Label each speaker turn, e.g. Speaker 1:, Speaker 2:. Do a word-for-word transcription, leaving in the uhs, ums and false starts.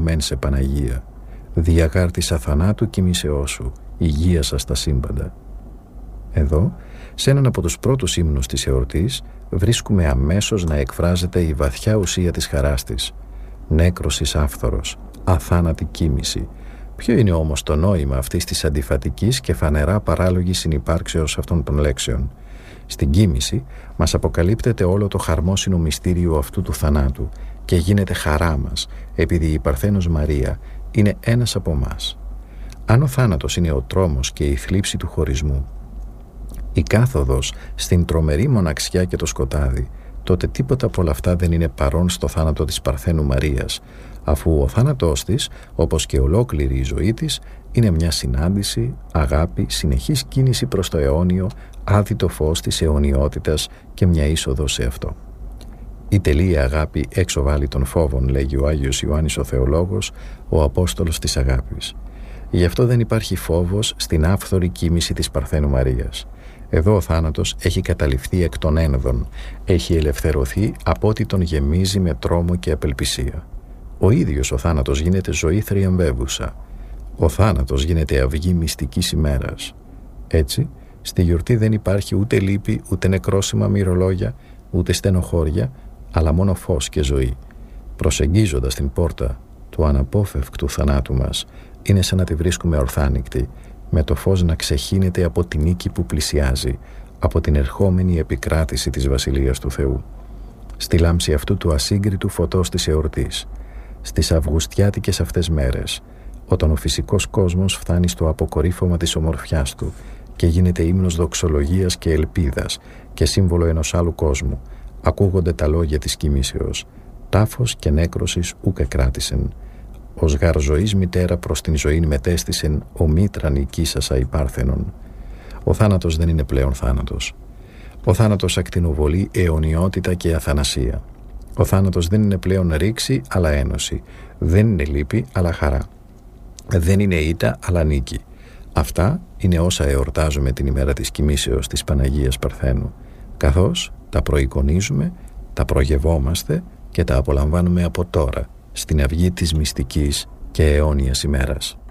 Speaker 1: μεν σε Παναγία. Διακάρτης αθανάτου κοιμήσεώς σου, υγεία σας τα σύμπαντα. Εδώ, σε έναν από τους πρώτους ύμνους της εορτής, βρίσκουμε αμέσως να εκφράζεται η βαθιά ουσία της χαράς της. Νέκρωσης άφθορος, αθάνατη κοίμηση. Ποιο είναι όμως το νόημα αυτής της αντιφατικής και φανερά παράλογης συνυπάρξεως αυτών των λέξεων? Στην κοίμηση μας αποκαλύπτεται όλο το χαρμόσυνο μυστήριο αυτού του θανάτου και γίνεται χαρά μας, επειδή η Παρθένος Μαρία είναι ένας από μας. Αν ο θάνατος είναι ο τρόμος και η θλίψη του χωρισμού, η κάθοδος στην τρομερή μοναξιά και το σκοτάδι, τότε τίποτα από όλα αυτά δεν είναι παρόν στο θάνατο της Παρθένου Μαρίας, αφού ο θάνατός της, όπως και ολόκληρη η ζωή της, είναι μια συνάντηση, αγάπη, συνεχής κίνηση προς το αιώνιο, άδειτο φως της αιωνιότητας και μια είσοδο σε αυτό. Η τελεία αγάπη έξω βάλει των φόβων, λέγει ο Άγιος Ιωάννης ο Θεολόγος, ο Απόστολος της αγάπης. Γι' αυτό δεν υπάρχει φόβος στην άφθορη κοίμηση της Παρθένου Μαρίας. Εδώ ο θάνατος έχει καταληφθεί εκ των ένδων, έχει ελευθερωθεί από ό,τι τον γεμίζει με τρόμο και απελπισία. Ο ίδιος ο θάνατος γίνεται ζωή θριαμβεύουσα. Ο θάνατος γίνεται αυγή μυστικής ημέρας. Έτσι, στη γιορτή δεν υπάρχει ούτε λύπη, ούτε νεκρόσιμα μυρολόγια, ούτε στενοχώρια, αλλά μόνο φως και ζωή. Προσεγγίζοντας την πόρτα του αναπόφευκτου θανάτου μας, είναι σαν να τη βρίσκουμε ορθάνικτη, με το φως να ξεχύνεται από την νίκη που πλησιάζει, από την ερχόμενη επικράτηση της Βασιλείας του Θεού. Στη λάμψη αυτού του ασύγκριτου φωτός της εορτής, στις αυγουστιάτικες αυτές μέρες, όταν ο φυσικός κόσμος φτάνει στο αποκορύφωμα της ομορφιάς του και γίνεται ύμνος δοξολογίας και ελπίδας και σύμβολο ενός άλλου κόσμου, ακούγονται τα λόγια της κοιμήσεως. Τάφος και νέκρωσης ούκ εκράτησεν. Ως γαρ ζωής μητέρα προς την ζωήν μετέστησεν, ο μήτρα νικήσασα υπάρθενον. Ο θάνατος δεν είναι πλέον θάνατος. Ο θάνατος ακτινοβολεί αιωνιότητα και αθανασία. Ο θάνατος δεν είναι πλέον ρήξη αλλά ένωση. Δεν είναι λύπη αλλά χαρά. Δεν είναι ήττα αλλά νίκη. Αυτά είναι όσα εορτάζουμε την ημέρα της κοιμήσεως της Παναγίας Παρθένου, καθώς τα προεικονίζουμε, τα προγευόμαστε και τα απολαμβάνουμε από τώρα στην αυγή της μυστικής και αιώνιας ημέρας.